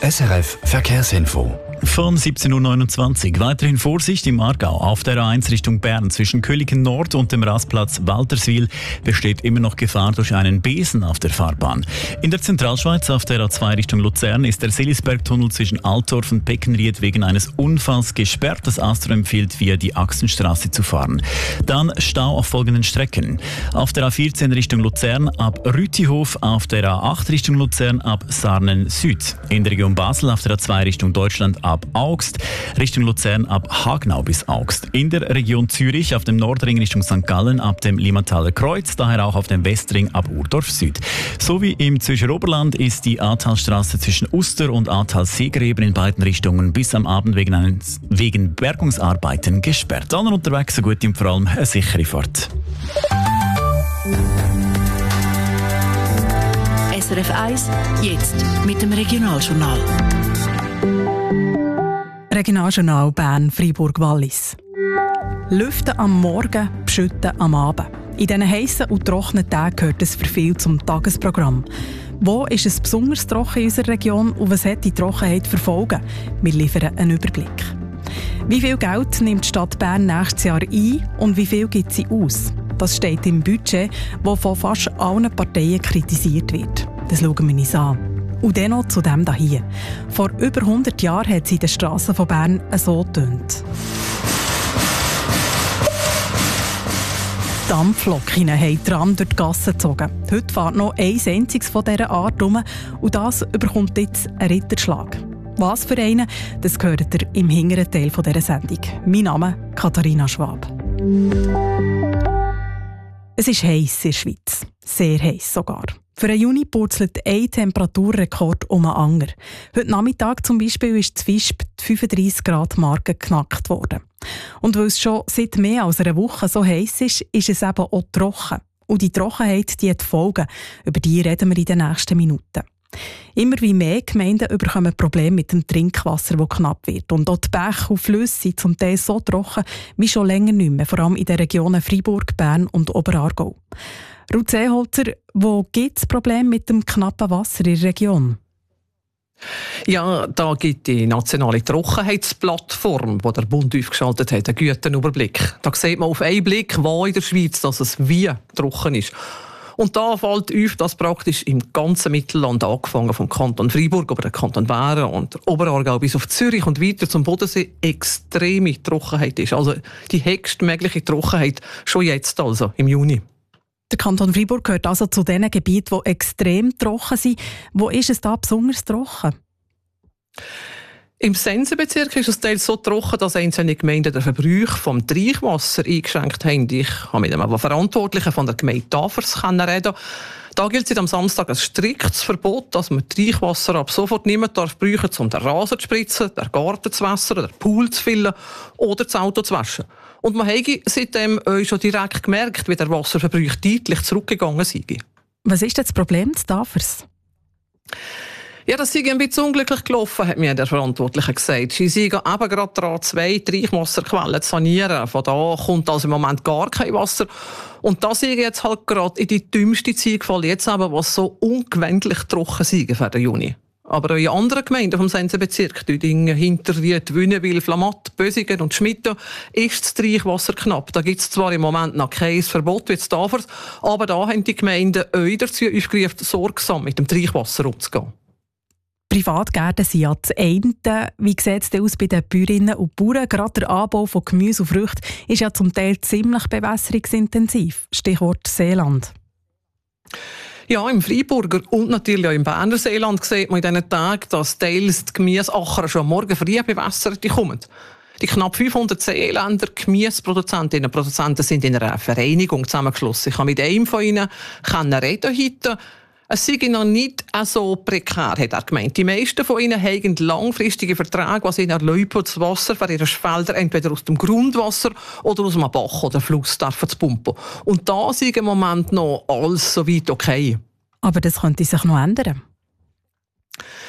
SRF Verkehrsinfo. Von 17.29 Uhr. Weiterhin Vorsicht im Aargau. Auf der A1 Richtung Bern zwischen Köliken Nord und dem Rastplatz Walterswil besteht immer noch Gefahr durch einen Besen auf der Fahrbahn. In der Zentralschweiz auf der A2 Richtung Luzern ist der Selisbergtunnel zwischen Altorf und Beckenried wegen eines Unfalls gesperrt. Das ASTRA empfiehlt, via die Axenstraße zu fahren. Dann Stau auf folgenden Strecken. Auf der A14 Richtung Luzern ab Rütihof, auf der A8 Richtung Luzern ab Sarnen Süd. In der Region Basel auf der A2 Richtung Deutschland ab Augst, Richtung Luzern ab Hagnau bis Augst. In der Region Zürich auf dem Nordring Richtung St. Gallen ab dem Limmataler Kreuz, daher auch auf dem Westring ab Urdorf Süd. Sowie im Zürcher Oberland ist die Ahrtalstraße zwischen Uster und Ahrtal-Seegräben in beiden Richtungen bis am Abend wegen Bergungsarbeiten gesperrt. Allen unterwegs so gut und vor allem eine sichere Fahrt. SRF 1, jetzt mit dem Regionaljournal. Regionaljournal Bern, Freiburg, Wallis. Lüften am Morgen, Beschütten am Abend. In diesen heissen und trockenen Tagen gehört es für viel zum Tagesprogramm. Wo ist es besonders trocken in unserer Region und was hat die Trockenheit für Folgen? Wir liefern einen Überblick. Wie viel Geld nimmt die Stadt Bern nächstes Jahr ein und wie viel gibt sie aus? Das steht im Budget, das von fast allen Parteien kritisiert wird. Das schauen wir uns an. Und dann noch zu dem hier. Vor über 100 Jahren hat sie in den Strassen von Bern so getönt. Dampflokomotiven haben Tram durch die Gassen gezogen. Heute fährt noch ein einziges von dieser Art rum und das bekommt jetzt einen Ritterschlag. Was für einen, das hört ihr im hinteren Teil dieser Sendung. Mein Name ist Katharina Schwab. Es ist heiß in der Schweiz. Sehr heiß sogar. Für den Juni purzelt ein Temperaturrekord um den anderen. Heute Nachmittag zum Beispiel ist das Visp die 35-Grad-Marke geknackt worden. Und weil es schon seit mehr als einer Woche so heiß ist, ist es eben auch trocken. Und die Trockenheit, die hat Folgen. Über die reden wir in den nächsten Minuten. Immer wie mehr Gemeinden bekommen Probleme mit dem Trinkwasser, das knapp wird. Und auch die Bäche und Flüsse sind zum Teil so trocken wie schon länger nicht mehr, vor allem in den Regionen Freiburg, Bern und Oberaargau. Ruth Seeholzer, wo gibt es Probleme mit dem knappen Wasser in der Region? Ja, da gibt die nationale Trockenheitsplattform, die der Bund aufgeschaltet hat, einen guten Überblick. Da sieht man auf einen Blick, wo in der Schweiz dass es wie trocken ist. Und da fällt auf, dass praktisch im ganzen Mittelland, angefangen vom Kanton Freiburg über den Kanton Bern und Oberaargau bis auf Zürich und weiter zum Bodensee, extreme Trockenheit ist. Also die höchstmögliche Trockenheit schon jetzt, also im Juni. Der Kanton Freiburg gehört also zu den Gebieten, die extrem trocken sind. Wo ist es da besonders trocken? Im Sensenbezirk ist es teils so trocken, dass einzelne Gemeinden den Verbrauch vom Trinkwasser eingeschränkt haben. Ich habe mit einem Verantwortlichen von der Gemeinde Tafers reden. Da gilt seit am Samstag ein striktes Verbot, dass man Trinkwasser ab sofort nicht mehr brauchen darf, um den Rasen zu spritzen, den Garten zu wässern, den Pool zu füllen oder das Auto zu waschen. Und man hat seitdem schon direkt gemerkt, wie der Wasserverbrauch deutlich zurückgegangen sei. Was ist denn das Problem zu Tafers? Ja, das sei ein bisschen unglücklich gelaufen, hat mir der Verantwortliche gesagt. Sie seien eben gerade daran, 2 Trinkwasserquellen zu sanieren. Von da kommt also im Moment gar kein Wasser. Und das sei jetzt halt gerade in die dümmste Zeit gefallen, jetzt eben, was so ungewöhnlich trocken sei für den Juni. Aber auch in anderen Gemeinden vom Sensenbezirk, Düdingen, Hinterried, Wünnewil, Flamatt, Bösingen und Schmitten, ist das Trinkwasser knapp. Da gibt es zwar im Moment noch kein Verbot wie in Tafers, aber da haben die Gemeinden euch dazu aufgerufen, sorgsam mit dem Trinkwasser umzugehen. Privatgärten sind ja das eine. Wie sieht es denn aus bei den Bäuerinnen und Bauern? Gerade der Anbau von Gemüse und Früchten ist ja zum Teil ziemlich bewässerungsintensiv. Stichwort Seeland. Ja, im Freiburger und natürlich auch im Berner Seeland sieht man in diesen Tagen, dass teils die Gemüseacher schon am Morgen früh bewässert kommen. Die knapp 500 Seeländer Gemüseproduzentinnen und Produzenten sind in einer Vereinigung zusammengeschlossen. Ich habe mit einem von ihnen reden heute. Es sei noch nicht so prekär, hat er gemeint. Die meisten von ihnen haben langfristige Verträge, was ihnen erlauben, das Wasser für ihre Felder entweder aus dem Grundwasser oder aus einem Bach oder Fluss zu pumpen. Und da sei im Moment noch alles soweit okay. Aber das könnte sich noch ändern.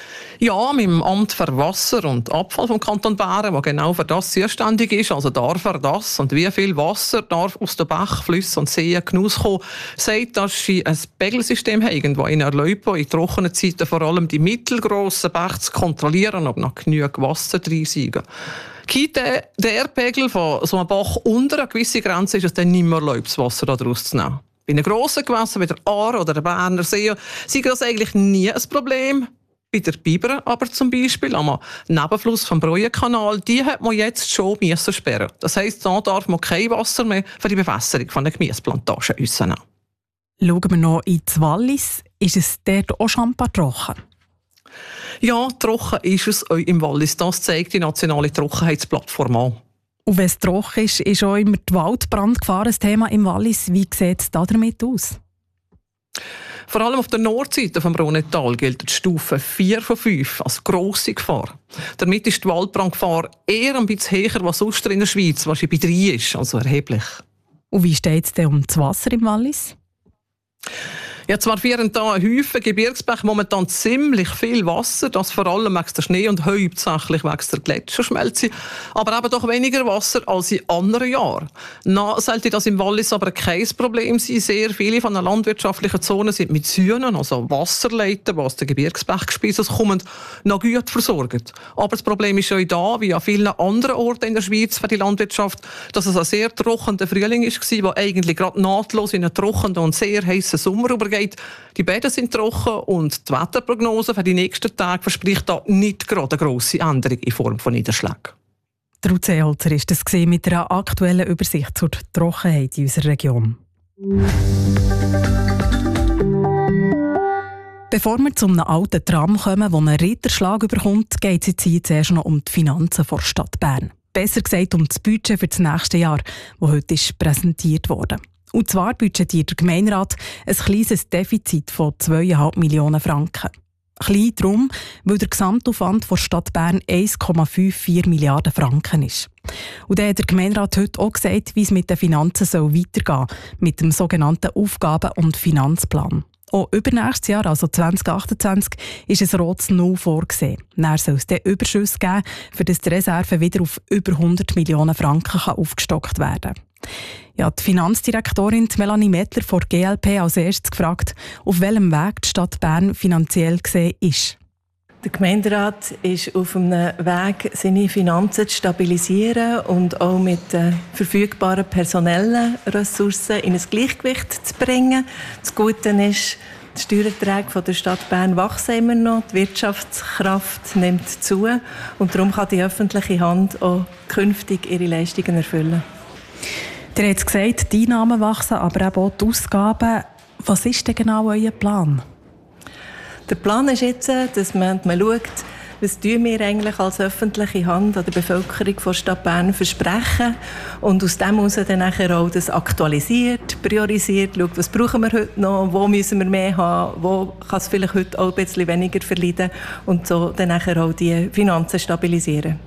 Ja, mit dem Amt für Wasser und Abfall vom Kanton Bern, der genau für das zuständig ist, also darf er das und wie viel Wasser darf aus den Bächen, Flüssen und Seen Genuss kommen, sagt, dass sie ein Pegelsystem haben, das ihnen erlaubt, in trockenen Zeiten vor allem die mittelgrossen Bäche zu kontrollieren, ob noch genug Wasser drin sind. Geht der Pegel von so einem Bach unter eine gewisse Grenze, ist es dann nicht mehr erlaubt, das Wasser daraus zu nehmen. Bei einem grossen Gewässer wie der Aar oder der Berner See ist das eigentlich nie ein Problem. Bei der Biber aber zum Beispiel, am Nebenfluss vom Breuenkanal, die hat man jetzt schon sperren. Das heisst, da darf man kein Wasser mehr für die Bewässerung von den Gemüseplantagen rausnehmen. Schauen wir noch ins Wallis. Ist es dort auch schon ein paar trocken? Ja, trocken ist es auch im Wallis. Das zeigt die nationale Trockenheitsplattform an. Und wenn es trocken ist auch immer die Waldbrandgefahr ein Thema im Wallis. Wie sieht es damit aus? Vor allem auf der Nordseite des Brunnental gilt die Stufe 4 von 5 als grosse Gefahr. Damit ist die Waldbrandgefahr eher ein bisschen höher als sonst in der Schweiz, was bei 3 ist, also erheblich. Und wie steht es denn um das Wasser im Wallis? Ja, zwar führen da ein Haufen Gebirgsbäche momentan ziemlich viel Wasser, das vor allem wegen der Schnee und hauptsächlich wegen der Gletscherschmelze, aber eben doch weniger Wasser als in anderen Jahren. Na, sollte das im Wallis aber kein Problem sein. Sehr viele von den landwirtschaftlichen Zonen sind mit Sühnen, also Wasserleiten, die aus den Gebirgsbächgespeisen kommen, noch gut versorgt. Aber das Problem ist ja da, wie an vielen anderen Orten in der Schweiz für die Landwirtschaft, dass es ein sehr trockener Frühling war, der eigentlich gerade nahtlos in einen trockenen und sehr heißen Sommer übergeht. Die Böden sind trocken und die Wetterprognose für die nächsten Tage verspricht da nicht gerade eine grosse Änderung in Form von Niederschlägen. Ruth Seeholzer ist das mit einer aktuellen Übersicht zur Trockenheit in unserer Region. Bevor wir zu einem alten Tram kommen, der einen Ritterschlag bekommt, geht es jetzt hier zuerst noch um die Finanzen der Stadt Bern. Besser gesagt um das Budget für das nächste Jahr, das heute präsentiert wurde. Und zwar budgetiert der Gemeinderat ein kleines Defizit von 2,5 Millionen Franken. Klein darum, weil der Gesamtaufwand der Stadt Bern 1,54 Milliarden Franken ist. Und dann hat der Gemeinderat heute auch gesagt, wie es mit den Finanzen weitergehen soll, mit dem sogenannten Aufgaben- und Finanzplan. Auch übernächstes Jahr, also 2028, ist ein rotes Null vorgesehen. Dann soll es dann Überschüsse geben, für das die Reserve wieder auf über 100 Millionen Franken aufgestockt werden kann. Ja, die Finanzdirektorin Melanie Mettler von der GLP als erstes gefragt, auf welchem Weg die Stadt Bern finanziell gesehen ist. Der Gemeinderat ist auf einem Weg, seine Finanzen zu stabilisieren und auch mit verfügbaren personellen Ressourcen in ein Gleichgewicht zu bringen. Das Gute ist, die Steuererträge von der Stadt Bern wachsen immer noch, die Wirtschaftskraft nimmt zu und darum kann die öffentliche Hand auch künftig ihre Leistungen erfüllen. Ihr habt gesagt, die Einnahmen wachsen, aber eben auch die Ausgaben. Was ist denn genau euer Plan? Der Plan ist jetzt, dass man schaut, was wir eigentlich als öffentliche Hand an der Bevölkerung der Stadt Bern versprechen und aus dem heraus dann nachher auch das aktualisiert, priorisiert, schaut, was brauchen wir heute noch, wo müssen wir mehr haben, wo kann es vielleicht heute auch ein bisschen weniger verleiden und so dann nachher auch die Finanzen stabilisieren.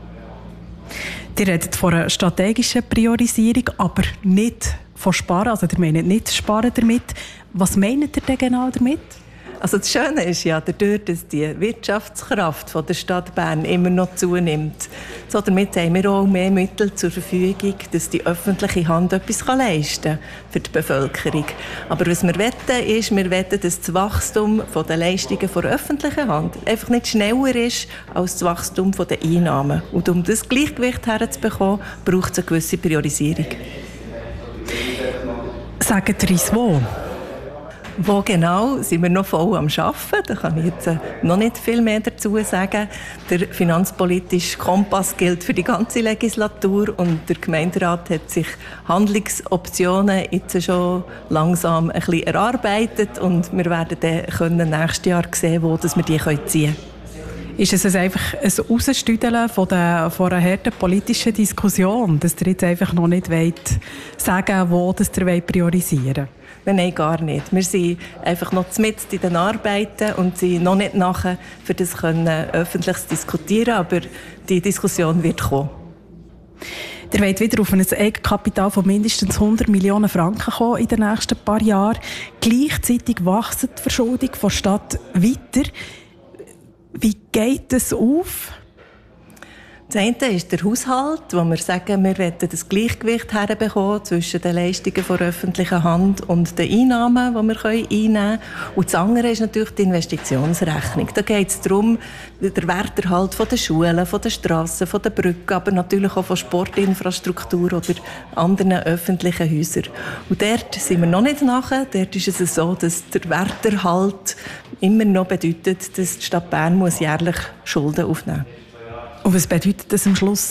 Ihr redet von einer strategischen Priorisierung, aber nicht von Sparen. Also ihr meint nicht Sparen damit. Was meint ihr denn genau damit? Also das Schöne ist ja, dadurch, dass die Wirtschaftskraft von der Stadt Bern immer noch zunimmt, so damit haben wir auch mehr Mittel zur Verfügung, dass die öffentliche Hand etwas leisten kann für die Bevölkerung. Aber was wir wetten ist, dass das Wachstum der Leistungen der öffentlichen Hand einfach nicht schneller ist als das Wachstum der Einnahmen. Und um das Gleichgewicht herzubekommen, braucht es eine gewisse Priorisierung. Sagt ihr uns wo? Wo genau sind wir noch voll am Arbeiten? Da kann ich jetzt noch nicht viel mehr dazu sagen. Der finanzpolitische Kompass gilt für die ganze Legislatur und der Gemeinderat hat sich Handlungsoptionen jetzt schon langsam ein bisschen erarbeitet und wir werden dann nächstes Jahr sehen, wo wir die ziehen können. Ist es einfach ein Rausstüdeln von einer harten politischen Diskussion, dass ihr jetzt einfach noch nicht sagen wollt, wo ihr priorisieren wollt? Nein, gar nicht. Wir sind einfach noch mitten in den Arbeiten und sind noch nicht nachher, für das öffentlich zu diskutieren, aber die Diskussion wird kommen. Ihr wollt wieder auf ein Eigenkapital von mindestens 100 Millionen Franken kommen in den nächsten paar Jahren. Gleichzeitig wächst die Verschuldung der Stadt weiter. Wie geht das auf? Das eine ist der Haushalt, wo wir sagen, wir wollen das Gleichgewicht herbekommen zwischen den Leistungen von öffentlicher Hand und den Einnahmen, die wir einnehmen können. Und das andere ist natürlich die Investitionsrechnung. Da geht es darum, der Werterhalt von den Schulen, von den Strassen, von den Brücken, aber natürlich auch von Sportinfrastruktur oder anderen öffentlichen Häusern. Und dort sind wir noch nicht nachher. Dort ist es so, dass der Werterhalt immer noch bedeutet, dass die Stadt Bern muss jährlich Schulden aufnehmen muss. Und was bedeutet das am Schluss?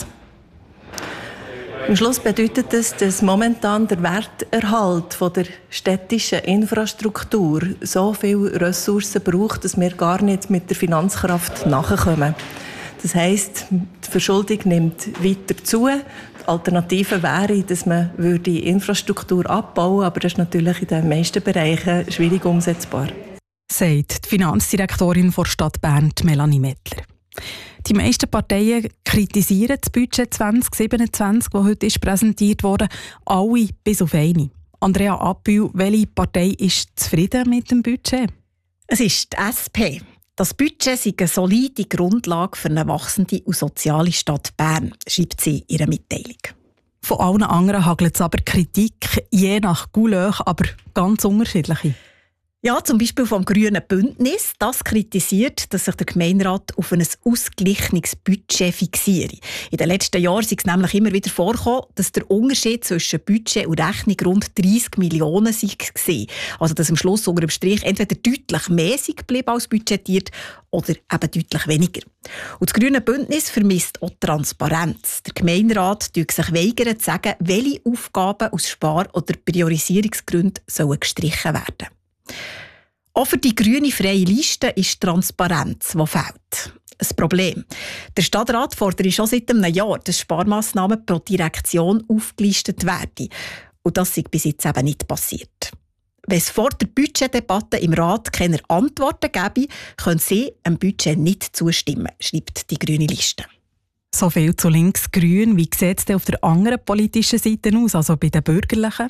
Am Schluss bedeutet das, dass momentan der Werterhalt von der städtischen Infrastruktur so viele Ressourcen braucht, dass wir gar nicht mit der Finanzkraft nachkommen. Das heisst, die Verschuldung nimmt weiter zu. Die Alternative wäre, dass man die Infrastruktur abbauen würde, aber das ist natürlich in den meisten Bereichen schwierig umsetzbar. Sagt die Finanzdirektorin der Stadt Bern, Melanie Mettler. Die meisten Parteien kritisieren das Budget 2027, das heute präsentiert wurde, alle bis auf eine. Andrea Abbühl, welche Partei ist zufrieden mit dem Budget? Es ist die SP. Das Budget ist eine solide Grundlage für eine wachsende und soziale Stadt Bern, schreibt sie in ihrer Mitteilung. Von allen anderen hagelt es aber Kritik, je nach Couleur, aber ganz unterschiedliche. Ja, zum Beispiel vom Grünen Bündnis. Das kritisiert, dass sich der Gemeinderat auf ein ausgeglichenes Budget fixiere. In den letzten Jahren ist es nämlich immer wieder vorgekommen, dass der Unterschied zwischen Budget und Rechnung rund 30 Millionen war. Also dass am Schluss unter dem Strich entweder deutlich mehr geblieben als budgetiert oder eben deutlich weniger. Und das Grüne Bündnis vermisst auch Transparenz. Der Gemeinderat weigert sich zu sagen, welche Aufgaben aus Spar- oder Priorisierungsgründen sollen gestrichen werden. Auch für die grüne freie Liste ist Transparenz, die fehlt. Ein Problem. Der Stadtrat fordert schon seit einem Jahr, dass Sparmassnahmen pro Direktion aufgelistet werden. Und das ist bis jetzt eben nicht passiert. Wenn es vor der Budgetdebatte im Rat keine Antworten gäbe, können sie dem Budget nicht zustimmen, schreibt die grüne Liste. So viel zu links-grün. Wie sieht es denn auf der anderen politischen Seite aus, also bei den Bürgerlichen?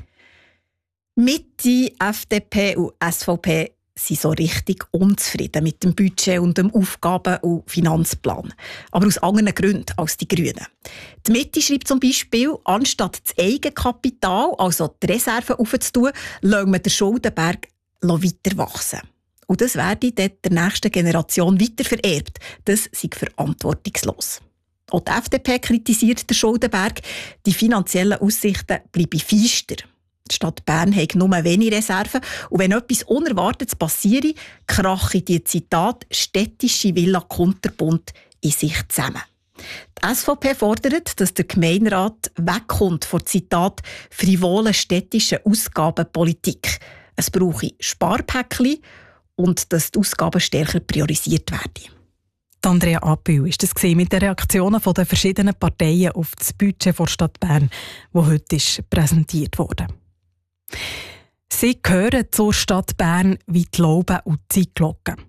Mitte, FDP und SVP sind so richtig unzufrieden mit dem Budget und dem Aufgaben- und Finanzplan. Aber aus anderen Gründen als die Grünen. Die Mitte schreibt zum Beispiel, anstatt das Eigenkapital, also die Reserven aufzutun, lassen wir den Schuldenberg weiter wachsen. Und das werde dann der nächsten Generation weitervererbt. Das sei verantwortungslos. Auch die FDP kritisiert den Schuldenberg. Die finanziellen Aussichten bleiben feister. Die Stadt Bern hat nur wenig Reserven und wenn etwas Unerwartetes passiere, krache die Zitat städtische Villa Kunterbund in sich zusammen. Die SVP fordert, dass der Gemeinderat wegkommt von Zitat frivolen städtischen Ausgabenpolitik. Es brauche Sparpäckchen und dass die Ausgaben stärker priorisiert werden. Andrea Abbühl war das mit den Reaktionen der verschiedenen Parteien auf das Budget der Stadt Bern, das heute präsentiert wurde. Sie gehören zur Stadt Bern wie die Lauben und die Zeitglocken.